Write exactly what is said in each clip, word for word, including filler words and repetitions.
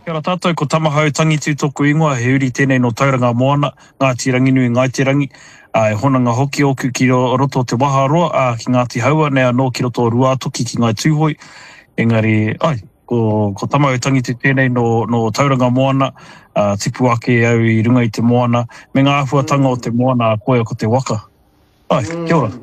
Kia ora tātou, ko Tamahau Tangitu tōku ingoa, he uri tēnei no Tauranga Moana, Ngāti Ranginui, Ngāti Rangi, uh, e honanga hoki oku ki roto te waha roa, uh, ki Ngāti Haua, nea no ki roto Ruatoki ki Ngai Tūhoi, engari, ai, ko, ko Tamahau Tangitu tēnei no, no Tauranga Moana, uh, tipu ake au i runga i te moana, me ngā ahuatanga mm. o te moana, koea ko te waka. Ai, mm. kia ora.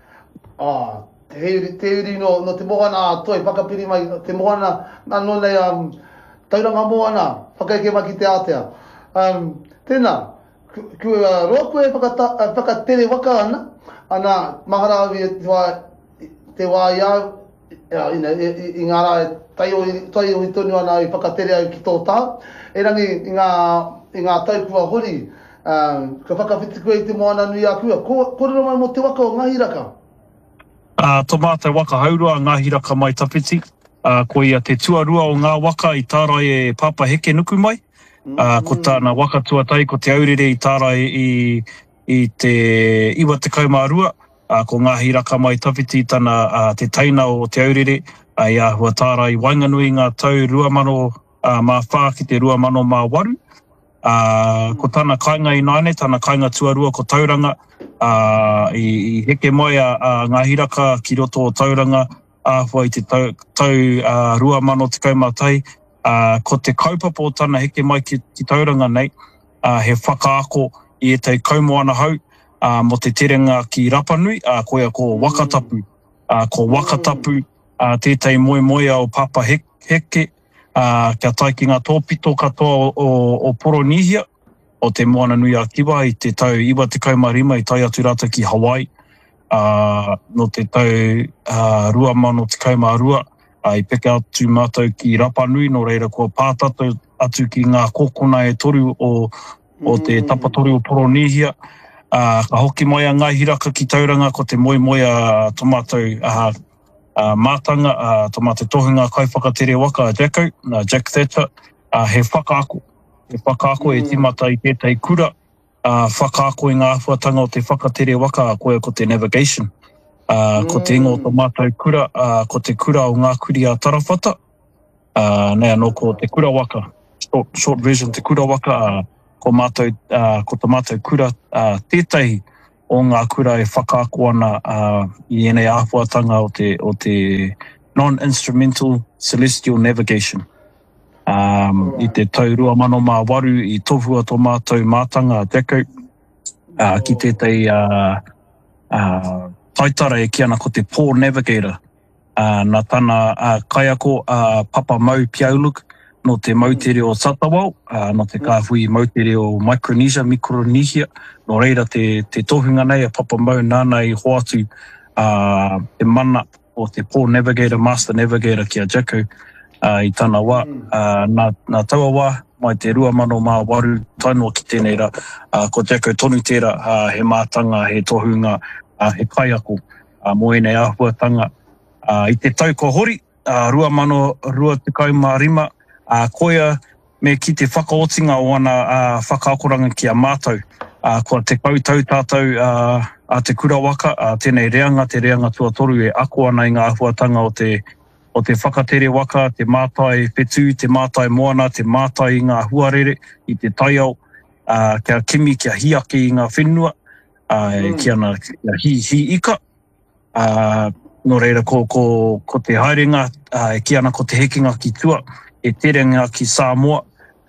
Ah, te uri, te uri no, no te moana, toi, whakapiri mai, te moana, nā no nei, um, Tauranga Moana, whakaike mai ki te Aotea. Um, tēnā, ku uh, roa koe whakatere waka ana, ana mahara awi te wā, te wā iau, ina, i, i ngā rā, tai o i tonu ana i whakatere au ki tō tā. E rangi, i ngā, i ngā taukua hori, um, ka whakawhiti koe i te moana nui a kua, ko, kōrero mai mo te waka o Ngāhi Raka? Uh, tō mātai waka haurua, Ngāhi Raka mai tapiti. Uh, ko ia te tuarua o ngā waka i tārai e papa heke nuku mai. Uh, ko tāna waka tuatai, ko te aurere i tārai i, i te iwa te kaumārua. Uh, ko Ngāhi Raka mai tawhiti tāna uh, te taina o te aurere. Uh, ia hua tārai Wainganui ngā tau rua mano uh, mā whā ki te rua mano mā waru. Uh, ko tāna kainga i naine, tāna kainga tuarua ko Tauranga. Uh, i, i heke mai a uh, Ngāhi Raka ki roto o Tauranga. Āhua i te tau, tau uh, rua mano te kaumātai, uh, ko te kaupapa o tāna heke mai ki, ki Tauranga nei, uh, he whakaako i e tei kaumoana hau, uh, mo te terenga ki Rapanui, uh, koia ko wakatapu, uh, ko wakatapu, uh, tētai moe moe o papa heke, heke uh, kia tai ki ngā tōpito katoa o, o, o Poronihia, o te moana nui a Kiwa i te tau iwa te kaumarima i tai atu rata ki Hawaii. Uh, no te tau uh, rua mano te kaumārua, uh, i peke atu mātou ki Rapanui, no reira kua pātatu atu ki ngā kokona e toru o, o te tapatori o Poronihia. Uh, ka hoki mai a Ngāhi Raka ki Tauranga ko te moi moi a tō mātou uh, uh, mātanga, uh, tō mātou tohunga kaiwhakatere waka a Jacko, uh, Jack Thatcher, uh, he whakaako. He whakaako e timata i tētai kura. Uh, whakaako i ngā ahuatanga o te whakatere waka, koea ko te navigation. Uh, mm. Ko te ingo o tō mātou kura, uh, ko te kura o ngā kuri a Tarawhata. Uh, nea no ko te kura waka, short, short version te kura waka, uh, ko, mātou, uh, ko tō mātou kura, uh, tētahi o ngā kura e whakaako ana uh, i enei ahuatanga o te, o te non-instrumental celestial navigation. Um, I te tau rua mano mā waru i tohua tō mātou mātanga a Jacko, uh, ki tētai uh, uh, taitara e ki ana ko te Paul Navigator, uh, nā tāna uh, kaiako uh, Papa Mau Piauluk no te mautere o Satawau, uh, no te kāhui mautere o Micronesia, Micronesia, no reira te, te tohunga nei a Papa Mau nāna i hoatu uh, te mana o te Paul Navigator, Master Navigator ki a Jacko, Uh, i tāna wā, uh, nā, nā taua wā, mai te rua mano mā waru tainua ki tēnei ra, uh, ko Jacko tonu tēra, uh, he mātanga, he tohunga, uh, he kaiako, uh, mo enei ahuatanga. Uh, I te tau ko hori, uh, rua mano, rua te kaumārima, uh, koia me ki te whakaotinga o ana uh, whakaakoranga ki a mātou. Uh, kua te kautau tātou uh, a te kura waka, uh, tēnei reanga, te reanga tuatoru e ako ana i ngā ahuatanga o te o te whakatere waka, te mātai whetū, te mātai moana, te mātai i ngā huarere, i te taiao, uh, kia kimi, kia hiake i ngā whenua, uh, mm. kia ana kia hi, hi ika. Uh, no reira ko, ko, ko te haerenga, uh, kia ana ko te hekinga ki tua, e terenga ki Samoa,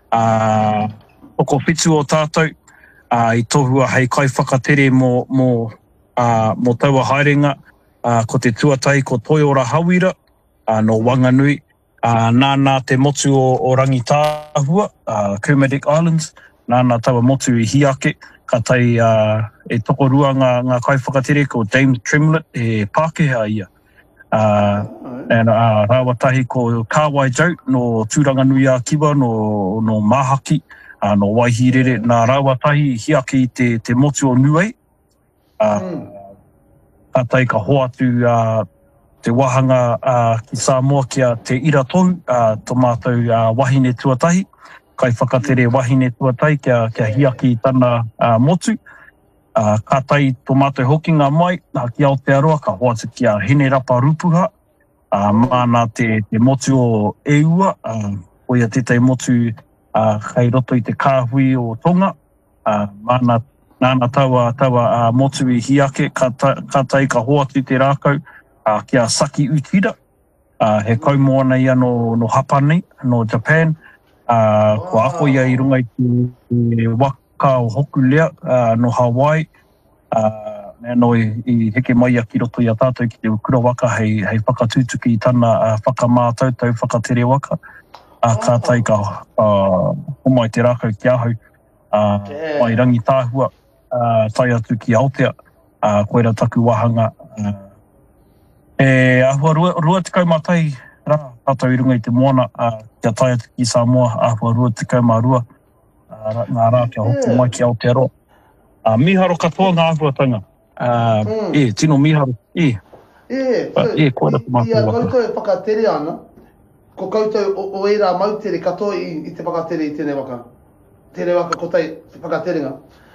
uh, oko whetū o tātou, uh, i tohua hei kai whakatere mo, mo, uh, mo taua haerenga, uh, ko te tuatai ko Toiora Hawira, Uh, no Wanganui, uh, nāna te motu o, o Rangitāhua, uh, Kermadec Islands, nāna tawa motu i hiake, ka tai uh, e tokorua ngā, ngā kaiwhakatere ko James Tremlett e Pākehā ia. Uh, and uh, rāwatahi ko Kāwai Jau no Tūranganui a Kiwa, no, no Mahaki, uh, no Waihirere, nā rāwatahi hiake i te, te motu o Nuei. Uh, mm. Ka tai ka hoatu uh, te wahanga uh, ki Samoa kia te ira tohu, uh, tō mātou uh, wahine tuatahi, kai whakatere wahine tuatahi kia, kia hiaki i tana uh, motu. Uh, ka tai tō mātou hokinga mai, uh, ki Aotearoa, ka hoatu kia Hene Rapa Rupuha, uh, mana te, te motu o Eua, uh, o ia te te motu uh, kei roto i te kāhui o Tonga. Uh, mana, nāna taua, taua uh, motu i hiake, ka, ta, ka tai ka hoatu te rākau, uh, kia Saki Uchida. Uh, he kaumoana ia no, no Hapani, no Japan. Uh, ko ako ia i runga i te, te waka o hoku lea uh, no Hawaii. Uh, no i, i heke mai a ki roto i a tātou ki te ukura waka hei, hei whakatūtuki i tana uh, whakamātautau whakatere waka. Uh, ka tai ka uh, homai te rākau ki ahau. Uh, yeah. Mai rangi tāhua, uh, tai atu ki Aotea, uh, koera taku wahanga. Uh, e ahua rua, rua te kaumatai rā, tātou i runga i te moana, uh, kia tai atu ki Samoa, ahua rua te kaumarua, uh, ngā rā kia hoku yeah. mai ki Aotearoa. Uh, miharo katoa ngā ahuatanga. Uh, mm. E, tino miharo, e. E, so, e, koera te mātua waka. Ia koutou e whakatere ana, ko koutou o, o era mautere katoa i, i te whakatere i tēnei waka. Tere waka ko tai whakaterenga.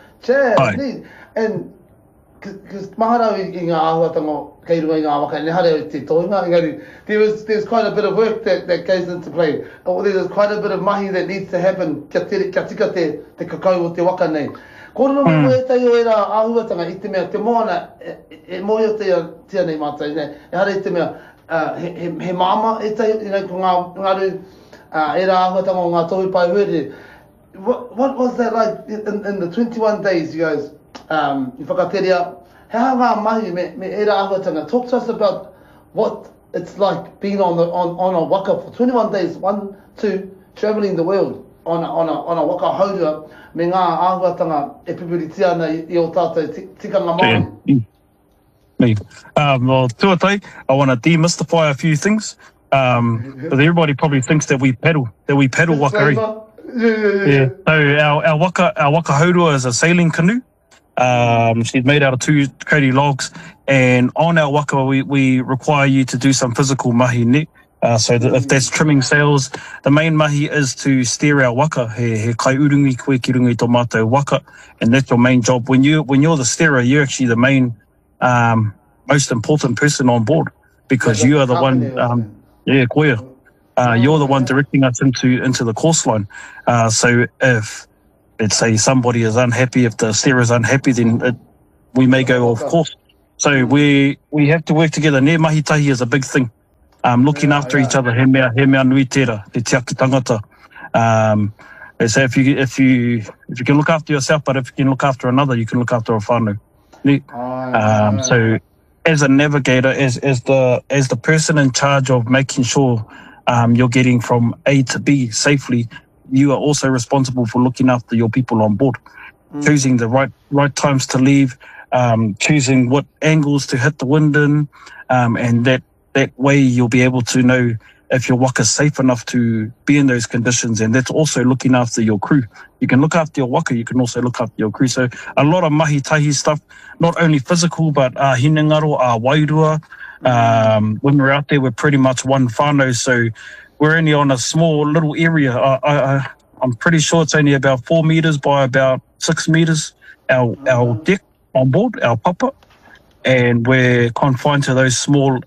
Che, and because mahara i ngā ahuatanga kei runga i ngā waka, ne hare te toinga, engari, there was, there's quite a bit of work that, that goes into play. Or there's quite a bit of mahi that needs to happen kia, tere, kia tika te, te kakau o te waka nei. Kōrero mm. mo e tai o era ahuatanga i te mea, te moana, e, e moi o te tia nei mātai, ne? E hare i te mea, uh, he, he, he māma e tai, you know, ko ngā, ngā ru, uh, era ahuatanga o ngā tohu pai huere. What, what was that like in, in the twenty-one days, you guys, um, i whakaterea, how ngā mahi me, me era ahuatanga? Talk to us about what it's like being on the on, on a waka for twenty-one days, one, two, travelling the world on a, on a, on a waka haurua, me ngā ahuatanga e pipuriti ana i, i o tātou tikanga mahi. Me. Um, well, tuatai, I want to demystify a few things. Um, but everybody probably thinks that we paddle, that we paddle waka. Yeah, yeah, yeah. yeah. So our, our waka, our waka haurua is a sailing canoe. Um, she's made out of two kauri logs, and on our waka we, we require you to do some physical mahi ne. Uh, so that if that's trimming sails, the main mahi is to steer our waka. He, he kai urungi koe ki runga i tō mātou waka, and that's your main job. When you when you're the steerer, you're actually the main, um, most important person on board, because you are the one. Um, yeah, koea. Uh, you're the one directing us into into the course line. Uh, so if, let's say, somebody is unhappy, if the steerer is unhappy, then it, we may go off course. So we we have to work together. Ne mahi tahi is a big thing. Um, looking yeah, after yeah. each other. He mea, he mea nui tera, te tiaki tangata. Um, they say if you if you if you can look after yourself, but if you can look after another, you can look after a whānau. Ne? Um, so as a navigator, as as the as the person in charge of making sure Um, you're getting from A to B safely, you are also responsible for looking after your people on board, mm. choosing the right right times to leave, um, choosing what angles to hit the wind in, um, and that, that way you'll be able to know if your waka is safe enough to be in those conditions, and that's also looking after your crew. You can look after your waka, you can also look after your crew. So a lot of mahi tahi stuff, not only physical, but uh, hinengaro, uh, wairua. Um, when we're out there, we're pretty much one whānau, so we're only on a small little area. I, I, I'm pretty sure it's only about four meters by about six meters, our, our deck on board, our papa, and we're confined to those small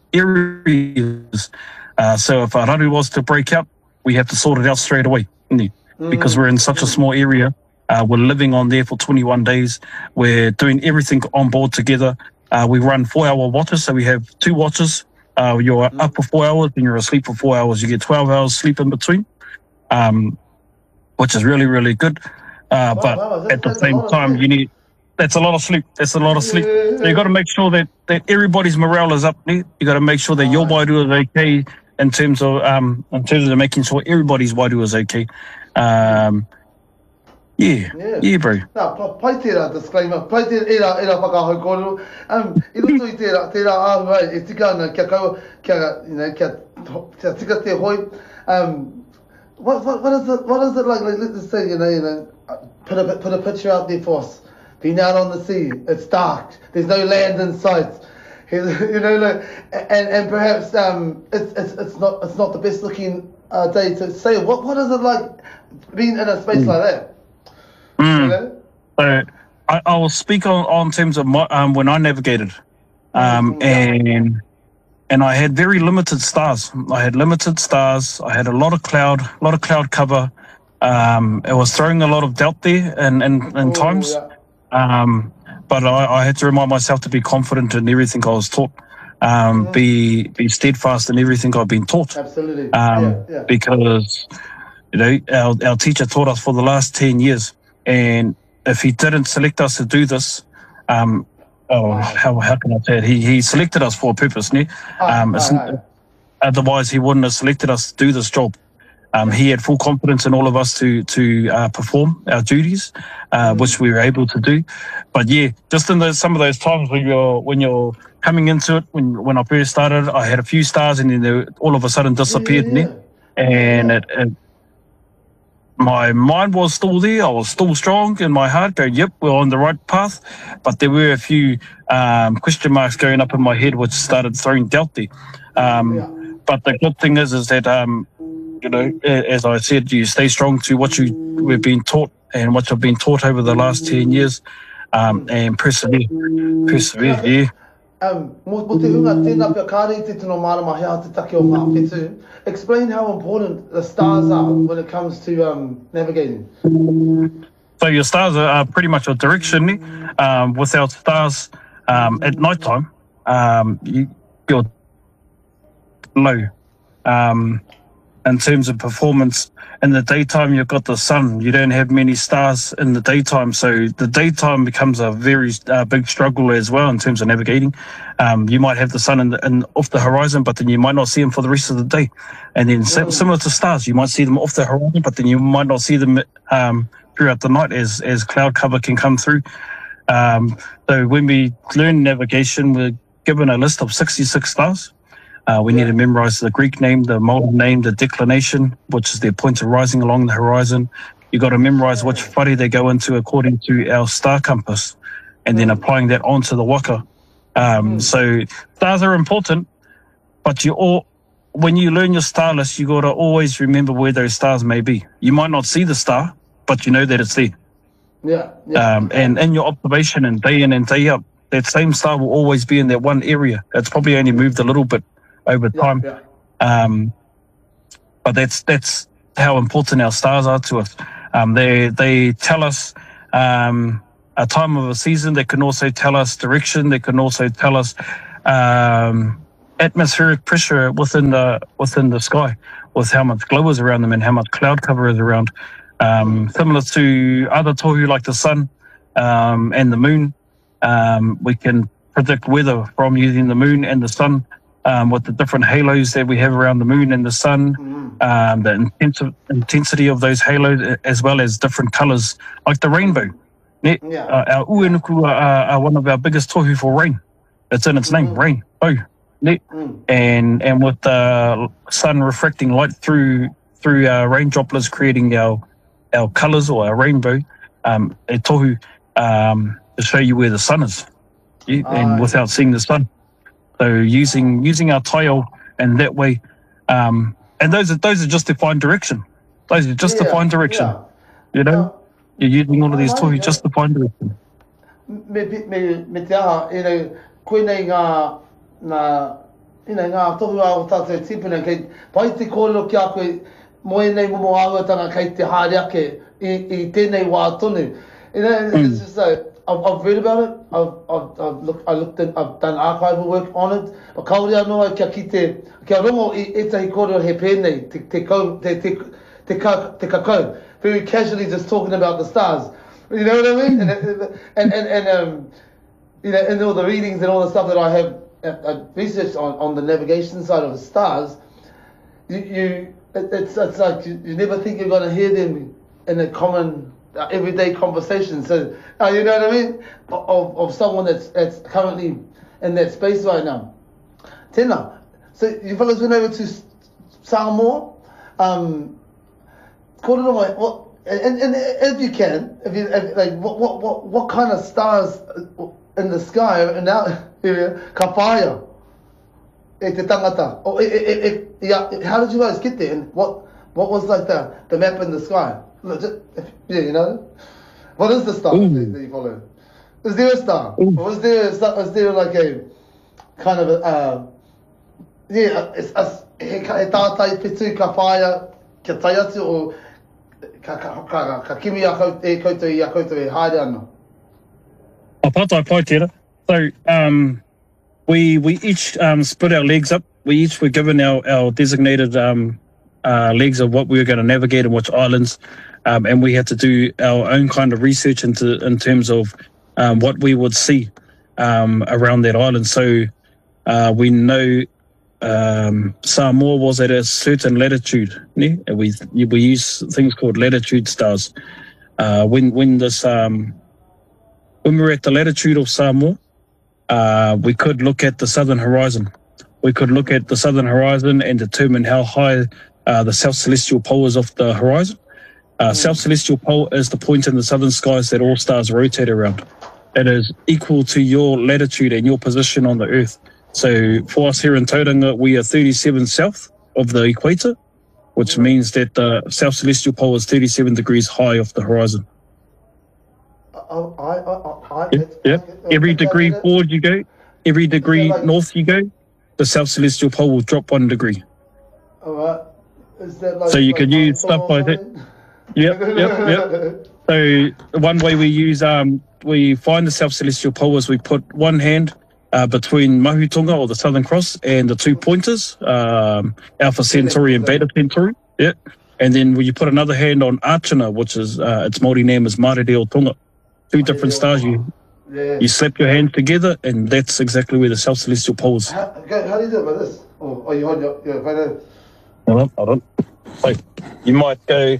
areas. Uh, so if a raru was to break out, we have to sort it out straight away, because we're in such a small area. Uh, we're living on there for twenty-one days. We're doing everything on board together. Uh, we run four-hour watches, so we have two watches. Uh, you're mm. up for four hours, and you're asleep for four hours. You get twelve hours sleep in between, um, which is really, really good. Uh, wow, but wow, at the same time, you need that's a lot of sleep. That's a lot of sleep. Yeah. So you got to make sure that, that everybody's morale is up there. You got to make sure that your wairua is okay in terms of um, in terms of making sure everybody's wairua is okay. Um, Yeah, yeah, yeah, bro. Nā, pai tērā disclaimer, pai tērā era, era whakahau kōrero. Um, I roto i tērā, tērā āhua, e tika ana kia kaua, kia, you know, kia, kia tika te hoi. Um, what, what, what is it, what is it like, like, let's say, you know, you know, put a, put a picture out there for us. Being out on the sea, it's dark, there's no land in sight. You know, like, and, and perhaps um, it's, it's, it's, not, it's not the best looking uh, day to say. What, what is it like being in a space mm. like that? Mm. So I, I will speak on, on terms of my, um, when I navigated, um, mm-hmm. and and I had very limited stars. I had limited stars. I had a lot of cloud, a lot of cloud cover. Um, it was throwing a lot of doubt there in, in, in Oh, times. yeah. Um, but I, I had to remind myself to be confident in everything I was taught. Um, Mhm. be be steadfast in everything I've been taught. Absolutely. Um, yeah, yeah. Because, you know, our, our teacher taught us for the last ten years. And if he didn't select us to do this, um, oh, Wow. how, how can I say it? He, he selected us for a purpose. Ne? Aye, Um, it's, aye, aye. Otherwise, he wouldn't have selected us to do this job. Um, he had full confidence in all of us to to uh, perform our duties, uh, Mm. which we were able to do. But yeah, just in those, some of those times when you're when you're coming into it, when when I first started, I had a few stars, and then they all of a sudden disappeared. Yeah, yeah, ne? And yeah. it, it, my mind was still there. I was still strong in my heart, going, "Yep, we're on the right path." But there were a few um, question marks going up in my head, which started throwing doubt there. Um, Yeah. But the good thing is, is that um, you know, a- as I said, you stay strong to what you we've been taught and what you've been taught over the last ten years, um, and persevere, persevere. Yeah. Um, mo, mo te hunga tēnā pia kāre te tino marama hea te take o ngā whetū. Explain how important the stars are when it comes to um, navigating. So your stars are, are pretty much a direction. ne? Um, without stars, um, at night time, um, you, you're low. Um, in terms of performance, in the daytime, you've got the sun. You don't have many stars in the daytime. So the daytime becomes a very uh, big struggle as well in terms of navigating. Um, you might have the sun in, the, in off the horizon, but then you might not see them for the rest of the day. And then si- similar to stars, you might see them off the horizon, but then you might not see them um, throughout the night as, as cloud cover can come through. Um, so when we learn navigation, we're given a list of sixty-six stars. Uh, we need to memorize the Greek name, the modern name, the declination, which is their point of rising along the horizon. You've got to memorize which whare they go into according to our star compass, and then applying that onto the waka. Um, so stars are important, but you all, when you learn your star list, you got to always remember where those stars may be. You might not see the star, but you know that it's there. Yeah, yeah. Um, and in your observation and day in and day out, that same star will always be in that one area. It's probably only moved a little bit over time. Yeah, yeah. Um, but that's that's how important our stars are to us. Um, they they tell us um, a time of a season. They can also tell us direction. They can also tell us um, atmospheric pressure within the within the sky, with how much glow is around them and how much cloud cover is around. Um, similar to other tohu like the sun um, and the moon, um, we can predict weather from using the moon and the sun. Um, with the different halos that we have around the moon and the sun, um, the intensi- intensity of those halos, as well as different colours, like the rainbow. Ne, Yeah. uh, our uenuku are, are one of our biggest tohu for rain. It's in its name, rain. Oh, ne. Mm. And and with the sun refracting light through through our rain droplets, creating our our colours or our rainbow, um, e tohu um, to show you where the sun is, yeah? Aye. And without seeing the sun. So using using our taio and that way, um, and those are those are just to find direction. Those are just to Yeah, find direction. yeah. You know, Uh, you're using all of these I like tohu that. just to find direction. Me, me, me te aha, e rei, koe nei ngā, ngā, i nei ngā tohu a o tātou tipuna, kei pai te kōrero ki a koe, moe nei momo āuatanga kei te haereake i, i tēnei wā tonu. You know, it's just like, I've, I've read about it, I've, I've, I've, looked, I looked in, I've done archival work on it, but kaore anō kia ki te, kia rongo i etahi kōrero he pēnei, te, te, kau, te, te, te, ka, te kakau, very casually just talking about the stars. You know what I mean? And and and, and um, you know, in all the readings and all the stuff that I have uh, uh, researched on, on the navigation side of the stars, you, you it, it's it's like you, you never think you're going to hear them in a common uh, everyday conversation. So uh, you know what I mean? Of of someone that's that's currently in that space right now. Tēnā. So you fellas went over to Samoa. Um, kōrero mai, what? And, and if you can, if you if, like, what, what what what kind of stars in the sky in that area ka whāia e te tangata? Or if, if, yeah, how did you guys get there? And what what was like the the map in the sky? Look, just, if, yeah, you know, what is the star that, that you follow? Is there a star? Or was there is there like a kind of a uh, Yeah, it's as he ka e tātai whitu ka whaia kia tai atu o ka, ka, ka, ka kimi a kau, e koutou i a koutou e haere ana. A pātai pai tērā. So um, we we each um, split our legs up. We each were given our, our designated um, uh, legs of what we were going to navigate and which islands, um, and we had to do our own kind of research into in terms of um, what we would see um, around that island. So uh, we know um, Samoa was at a certain latitude, né? And we we use things called latitude stars. Uh, when when this um, when we were at the latitude of Samoa, uh, we could look at the southern horizon. We could look at the southern horizon and determine how high uh, the south celestial pole is off the horizon. Uh, mm. South celestial pole is the point in the southern skies that all stars rotate around. It is equal to your latitude and your position on the Earth. So for us here in Tauranga, we are thirty-seven south of the equator, which means that the south celestial pole is thirty-seven degrees high off the horizon. Oh, I, I, I, Yep, yep. Every degree forward you go, every degree like, north you go, the south celestial pole will drop one degree. All right. Is that like, so you like can use stuff like that. Yep, yep, yep. So one way we use, um, we find the south celestial pole is we put one hand uh, between Mahutonga or the Southern Cross and the two pointers, um, Alpha Centauri and Beta Centauri. Yeah. And then you put another hand on Archana, which is, uh, its Māori name is Mare Reo Tonga. Two different stars. You yeah. you slap your hands together, and that's exactly where the south celestial pole is. How, how do you do it like this? Or, or you hold your, your photo? Hold on, hold on. So you might go,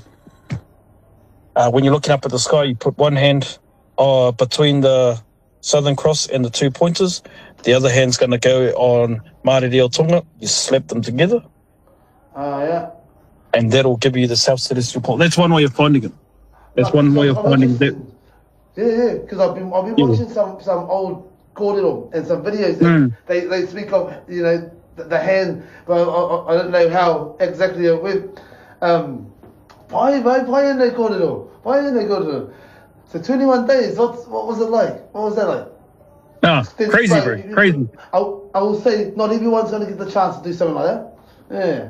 uh, when you're looking up at the sky, you put one hand uh, between the Southern Cross and the two pointers. The other hand's going to go on Mare Reo Tonga. You slap them together. Ah, uh, yeah. And that'll give you the south celestial pole. That's one way of finding it. That's no, one way of finding that. Yeah, yeah, because I've been I've been yeah. watching some some old kōrero and some videos that mm. they they speak of, you know, the, the hand, but I, I, I don't know how exactly it went. Um, why why why in they kōrero? Why in they kōrero? So twenty-one days. What what was it like? What was that like? Ah, crazy, like, bro, you, crazy. I I will say not everyone's going to get the chance to do something like that. Yeah.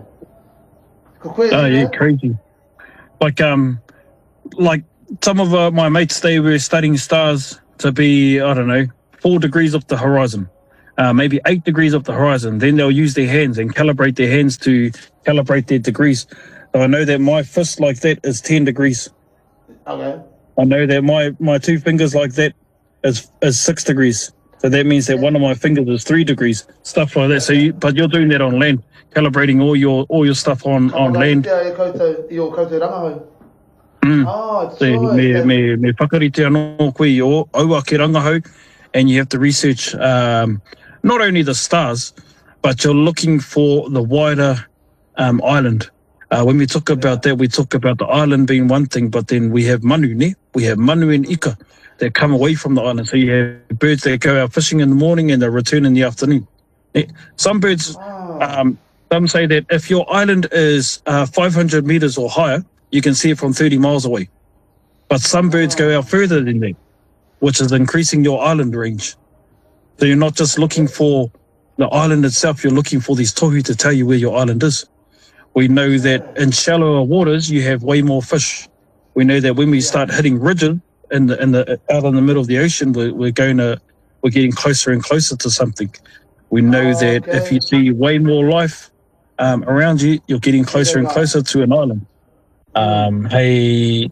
Crazy, oh yeah, man. crazy. Like um, like. Some of uh, my mates, they were studying stars to be, I don't know, four degrees off the horizon, uh, maybe eight degrees off the horizon. Then they'll use their hands and calibrate their hands to calibrate their degrees. So I know that my fist like that is ten degrees. Okay. I know that my, my two fingers like that is is six degrees. So that means that one of my fingers is three degrees, stuff like that. So, you, but you're doing that on land, calibrating all your all your stuff on, on land. Your koutou rangahau. Mm. Oh, so me, me, me whakarite anō koe i o aua ke rangahau, and you have to research um, not only the stars, but you're looking for the wider um, island. Uh, when we talk about that, we talk about the island being one thing, but then we have manu, ne? We have manu and ika that come away from the island. So you have birds that go out fishing in the morning and they return in the afternoon. Ne? Some birds, oh. um, some say that if your island is uh, five hundred meters or higher, you can see it from thirty miles away. But some birds go out further than that, which is increasing your island range. So you're not just looking for the island itself, you're looking for these tohu to tell you where your island is. We know that in shallower waters, you have way more fish. We know that when we start hitting ridges in the, in the, out in the middle of the ocean, we're, we're going to, we're getting closer and closer to something. We know oh, that okay. if you see way more life um, around you, you're getting closer and closer to an island. Um, hei,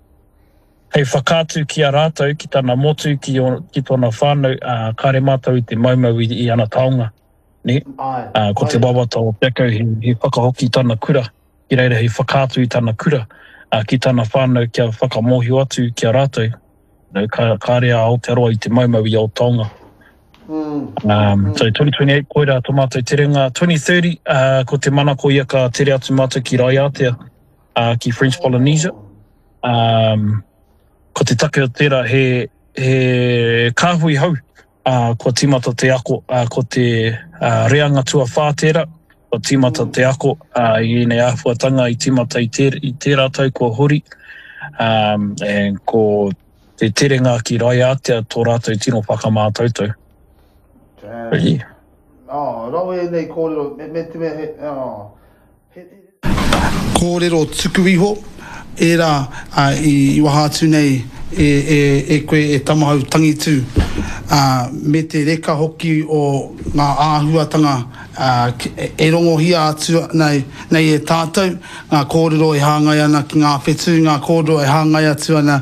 hei whakātu ki a rātou, ki tāna motu, ki, o, ki tōna whānau, uh, kāre mātou i te maumau i, i ana taonga. Ne? Uh, ko te wawa tō peko, he, he whakahoki tāna kura, ki reira he whakātu i tāna kura, uh, ki tāna whānau kia whakamohi atu ki a rātou. No, ka, kāre a Aotearoa i te maumau i Aotearoa. Mm. Um, so twenty twenty-eight, koira tō mātou te ringa. twenty thirty, uh, ko te mana ko ia ka tere atu mātou ki Raiatea. Uh, ki French Polynesia. Um, ko te take o tērā he, he kāhui hau, uh, ko tīmata te ako, uh, ko te uh, reanga tua whā tērā, ko tīmata te ako, uh, i nei āwhuatanga i tīmata i, tēr, i tērā tau ko hori, um, and ko te terenga ki Raiatea tō rātou tino whakamātautau. Yeah. Ah, rau e nei kōrero, me, me te me he, ah, he, he. Kōrero tuku iho, e rā uh, i wahātu nei e, e, e koe e tamahau tangitu uh, me te reka hoki o ngā āhuatanga uh, e rongo hia atu nei, nei e tātou ngā kōrero e hāngai ana ki ngā whetū, ngā kōrero e hāngai atu ana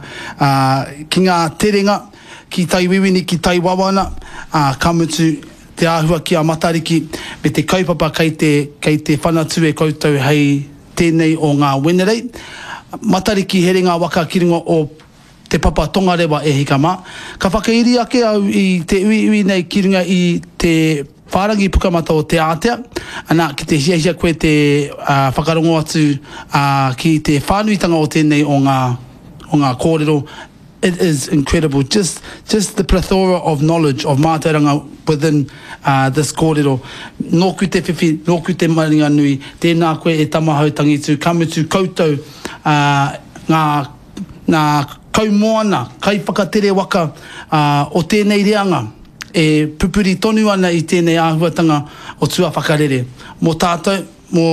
uh, ki ngā terenga, ki tai wiwini, ki tai wawana, uh, kamutu te āhua ki a Matariki me te kaupapa kei te, kei te whanatu e koutou hei tēnei o ngā Wenerei. Matariki here ngā waka kiringa o te papa tongarewa e hikama. Ka whakairi ake au i te ui ui nei kiringa i te whārangi pukamata o te Aotea. Ana ki te hia hia koe te uh, whakarongo atu uh, ki te whānuitanga o tēnei o ngā, o ngā kōrero. It is incredible. Just just the plethora of knowledge of mātauranga within uh, this kōrero. Nōku te whiwhi, nōku te maringa nui, tēnā koe e tamahau tangitu, kamutu koutou uh, ngā, ngā kaumoana, kai whakatere waka uh, o tēnei reanga, e pupuri tonu ana i tēnei āhuatanga o tua whakarere. Mō tātou, mō,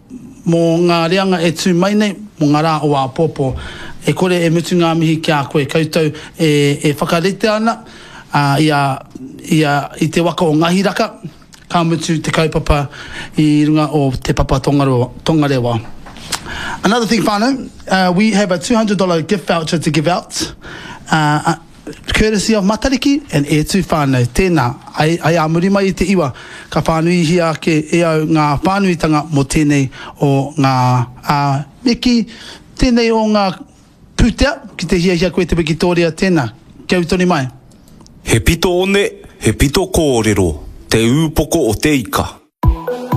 mō ngā reanga e tū mai nei, mō ngā rā o a pōpō. E kore e mutu ngā mihi ki a koe koutou e, e whakarete ana uh, ia, ia, i te waka o ngahiraka, ka mutu te kaupapa i runga o te papa tongarewa. tongarewa. Another thing, whānau, uh, we have a two hundred dollars gift voucher to give out, uh, uh, courtesy of Matariki and e tū whānau. Tēnā, ai, ai amuri mai i te iwa, ka whānui hia ke e au ngā whānuitanga mo tēnei o ngā uh, meki, tēnei o ngā putea, ki te hia hia koe te Victoria tēnā. Kia utoni mai? He pito one, he pito kōrero, te ūpoko o te ika.